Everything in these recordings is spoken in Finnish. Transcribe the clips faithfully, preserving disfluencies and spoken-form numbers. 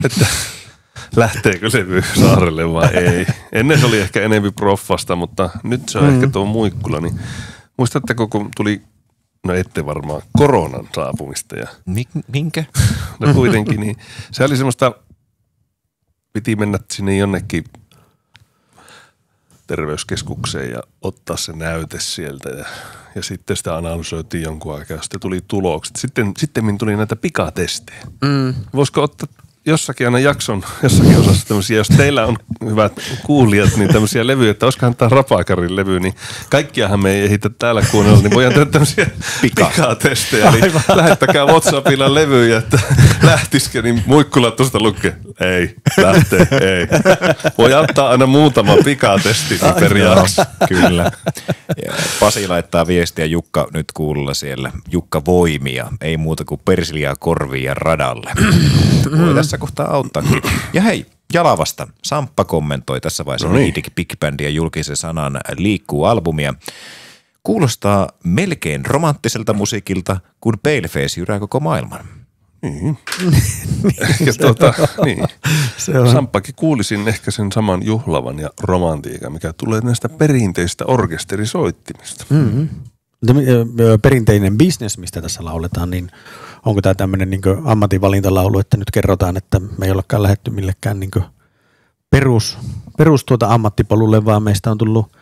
että lähteekö levy saarelle vai ei. Ennen se oli ehkä enemmän proffasta, mutta nyt se on mm. ehkä tuo Muikkula. Niin muistatteko, kun tuli, no ette varmaan, koronan saapumista. Ja, minkä? No kuitenkin, niin se oli semmoista, piti mennä sinne jonnekin terveyskeskukseen ja ottaa se näyte sieltä ja, ja sitten sitä analysoitiin jonkun aikaa ja sitten tuli tulokset. Sitten, sitten tuli näitä pikatestejä. Mm. Voisiko ottaa jossakin aina jakson, jossakin osassa tämmöisiä, jos teillä on hyvät kuulijat, niin tämmöisiä levyjä, että olisikohan tämä Rapakarin levy, niin kaikkiahan me ei ehitä täällä kuunnella, niin voidaan tehdä tämmöisiä Pika. pikatestejä. Eli lähettäkää WhatsAppilla levyjä, että lähtisikö, niin Muikkula tuosta lukee. Ei, lähtee, ei. Voi antaa aina muutama pikatesti per jakso. Kyllä. Ja Pasi laittaa viestiä Jukka nyt kuulla siellä. Jukka voimia, ei muuta kuin persiliaa korvia radalle. Voi tässä kohtaa auttaakin. Ja hei, Jalavasta. Samppa kommentoi tässä vaiheessa no niin. Big Bandia julkisen sanan Liikkuu albumia. Kuulostaa melkein romanttiselta musiikilta, kun Paleface jyrää koko maailman. Niin. Ehkä tuota, niin. Se on. Samppakin kuulisin ehkä sen saman juhlavan ja romantiikan, mikä tulee näistä perinteistä orkesterisoittimista. Mm-hmm. Perinteinen business, mistä tässä lauletaan, niin onko tämä tämmöinen niin ammatinvalintalaulu, että nyt kerrotaan, että me ei olekaan lähdetty millekään niin perus, perus tuota ammattipolulle, vaan meistä on tullut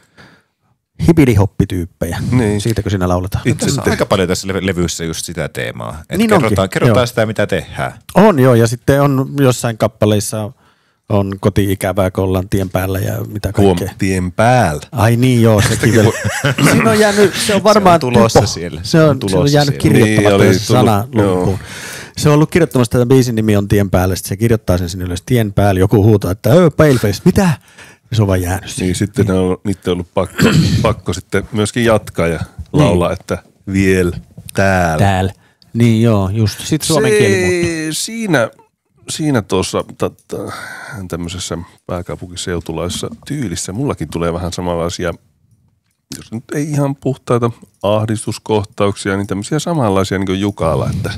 hipidihoppityyppejä. Niin. Siitäkö siinä lauletaan? Tässä on aika paljon tässä levyssä just sitä teemaa. Että niin kerrotaan, kerrotaan sitä, mitä tehdään. On joo, ja sitten on jossain kappaleissa on koti-ikävää, kun ollaan tien päällä ja mitä kaikkea. Huom, tien päällä. Ai niin joo, sekin vielä. Siinä on jäänyt, se on varmaan se on tulossa tupo. Siellä. Se on, se on jäänyt kirjoittamatta niin, sana loppuun. Se on ollut kirjoittamassa, että biisin nimi on Tien päällä, sitten se kirjoittaa sen sinne ylös Tien päällä, joku huutaa, että öö, Paleface, mitä? Ja se on vaan jäänyt siihen. Niin, sitten ne on, niitä on ollut pakko, pakko sitten myöskin jatkaa ja laulaa, niin. Että vielä täällä. Täällä. Niin joo, just. Sitten suomen kieli muuttuu. Siinä, siinä tuossa tata, tämmöisessä pääkaupunkiseutulaisessa tyylissä mullakin tulee vähän samanlaisia, jos nyt ei ihan puhtaita ahdistuskohtauksia, niin tämmöisiä samanlaisia niin kuin Jukalla, että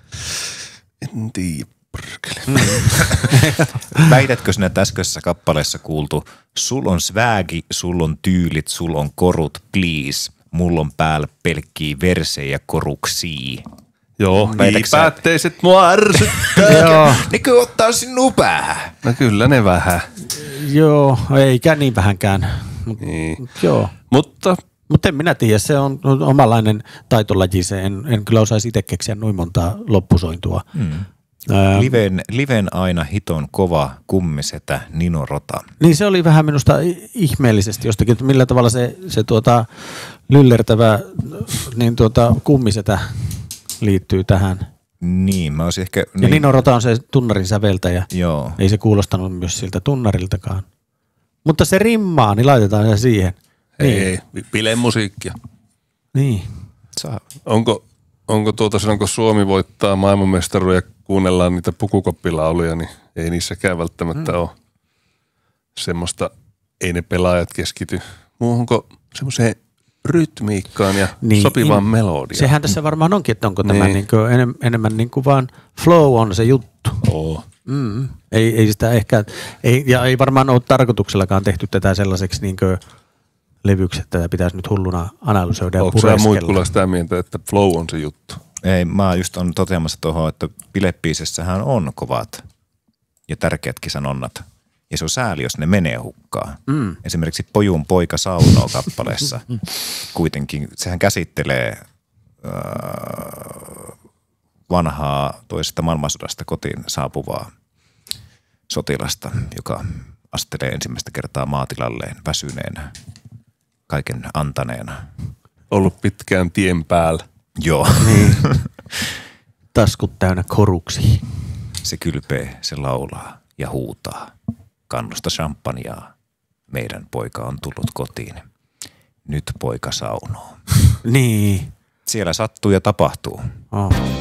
en tiedä. Mm. Väitätkö sinä äskeisessä kappaleessa kuultu, sul on swagi, sul on tyylit, sul on korut, please, mulla on päällä pelkkii versejä koruksia. Joo, niin päätteiset mua ärsyttää. Nekö ottaa sinun päähän? No kyllä ne vähän. Joo, eikä niin vähänkään. Mut, niin. Joo. Mutta... Mutta en minä tiedä, se on omanlainen taitolaji, se en, en kyllä osaisi itse keksiä noin montaa loppusointua. Mm. Liven, liven aina hiton kova kummisetä Nino Rota. Niin se oli vähän minusta ihmeellisesti jostakin, että millä tavalla se, se tuota, lyllertävä niin tuota, kummisetä liittyy tähän. Niin, mä olisin ehkä... Ja niin... Nino Rota on se tunnarin säveltäjä. Joo. Ei se kuulostanut myös siltä tunnariltakaan. Mutta se rimmaa, niin laitetaan se siihen. Ei, niin. ei. Bilemusiikkia. Niin. Saa. Onko... Onko tuota silloin, kun Suomi voittaa maailmanmestaruja ja kuunnellaan niitä pukukoppilauluja, niin ei niissäkään välttämättä mm. ole semmoista, ei ne pelaajat keskity muuhunko semmoiseen rytmiikkaan ja niin, sopivaan melodiaan. Sehän tässä varmaan onkin, että onko niin. tämä niin kuin enem, enemmän niin kuin vaan flow on se juttu. Oo. Mm. Ei, ei sitä ehkä, ei, ja ei varmaan ole tarkoituksellakaan tehty tätä sellaiseksi niin kuin levyksi, että tätä pitäisi nyt hulluna analysoida ja pureskella. Onko sä Muikkula sitä mieltä, että flow on se juttu? Ei, mä just on toteamassa tuohon, että bilebiisessähän on kovat ja tärkeätkin sanonnat. Ja se on sääli, jos ne menee hukkaan. Mm. Esimerkiksi Pojun poika saunoo kappaleessa. Kuitenkin sehän käsittelee äh, vanhaa toisesta maailmansodasta kotiin saapuvaa sotilasta, joka astelee ensimmäistä kertaa maatilalleen väsyneenä, kaiken antaneena. Ollut pitkään tien päällä. Joo. Niin. Taskut täynnä koruksia. Se kylpee, se laulaa ja huutaa. Kannusta champagnea. Meidän poika on tullut kotiin. Nyt poika saunoo. Niin. Siellä sattuu ja tapahtuu. Oh.